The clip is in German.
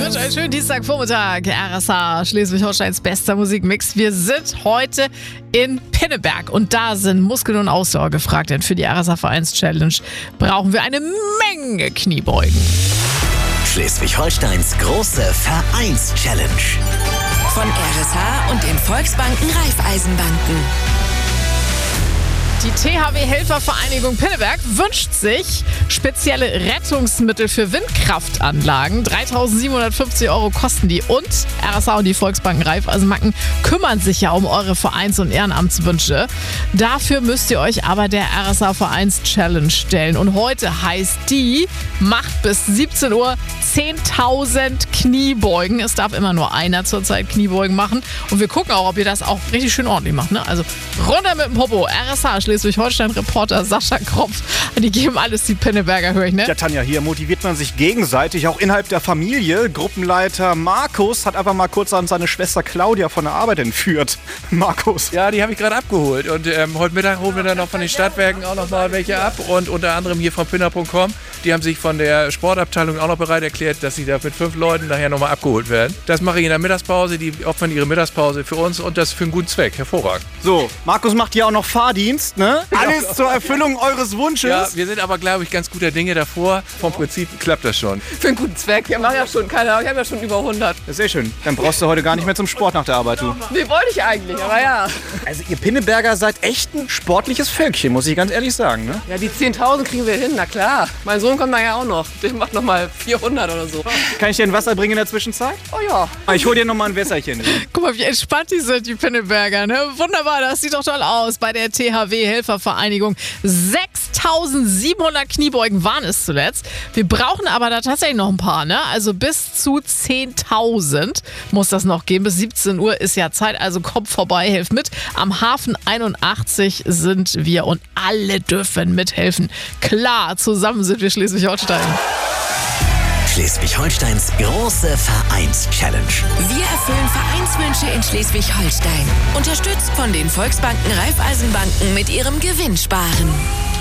wünsche einen schönen Dienstagvormittag. RSH, Schleswig-Holsteins bester Musikmix. Wir sind heute in Pinneberg und da sind Muskeln und Ausdauer gefragt, denn für die RSH Vereins-Challenge brauchen wir eine Menge Kniebeugen. Schleswig-Holsteins große Vereins-Challenge. Von RSH und den Volksbanken Raiffeisenbanken. Die THW-Helfervereinigung Pinneberg wünscht sich spezielle Rettungsmittel für Windkraftanlagen. 3.750 € kosten die. Und RSH und die Volksbanken Raiffeisenbanken kümmern sich ja um eure Vereins- und Ehrenamtswünsche. Dafür müsst ihr euch aber der RSH Vereins-Challenge stellen. Und heute heißt die, macht bis 17 Uhr 10.000 Kniebeugen. Es darf immer nur einer zurzeit Kniebeugen machen. Und wir gucken auch, ob ihr das auch richtig schön ordentlich macht. Ne? Also runter mit dem Popo. RSH Schleswig-Holstein-Reporter Sascha Kropf. Die geben alles, die Pinneberger, höre ich, ne? Ja, Tanja, hier motiviert man sich gegenseitig, auch innerhalb der Familie. Gruppenleiter Markus hat einfach mal kurz an seine Schwester Claudia von der Arbeit entführt. Markus. Ja, die habe ich gerade abgeholt. Und heute Mittag holen wir dann noch von den Stadtwerken auch noch mal welche ab. Und unter anderem hier von pinner.com. Die haben sich von der Sportabteilung auch noch bereit erklärt, dass sie da mit 5 Leuten nachher nochmal abgeholt werden. Das mache ich in der Mittagspause. Die opfern ihre Mittagspause für uns und das für einen guten Zweck. Hervorragend. So, Markus macht hier auch noch Fahrdienst, ne? Alles zur Erfüllung eures Wunsches. Ja, wir sind aber, glaube ich, ganz guter Dinge davor. Vom Prinzip klappt das schon. Für einen guten Zweck. Ja, mach ja schon, keine Ahnung, ich habe ja schon über 100. Das ist sehr schön. Dann brauchst du heute gar nicht mehr zum Sport nach der Arbeit, du. Nee, wollte ich eigentlich, aber ja. Also ihr Pinneberger seid echt ein sportliches Völkchen, muss ich ganz ehrlich sagen, ne? Ja, die 10.000 kriegen wir hin, na klar. Mein Sohn kommt da ja auch noch. Der macht noch mal 400 oder so. Kann ich dir ein Wasser bringen in der Zwischenzeit? Oh ja. Ich hol dir noch mal ein Wässerchen. Guck mal, wie entspannt die sind, die Pinneberger. Ne? Wunderbar, das sieht doch toll aus bei der THW-Helfervereinigung. 6.700 Kniebeugen waren es zuletzt. Wir brauchen aber da tatsächlich noch ein paar. Ne? Also bis zu 10.000 muss das noch gehen. Bis 17 Uhr ist ja Zeit, also kommt vorbei, helft mit. Am Hafen 81 sind wir und alle dürfen mithelfen. Klar, zusammen sind wir Schleswig-Holstein. Schleswig-Holsteins große Vereins-Challenge. Wir erfüllen Vereinswünsche in Schleswig-Holstein. Unterstützt von den Volksbanken Raiffeisenbanken mit ihrem Gewinnsparen.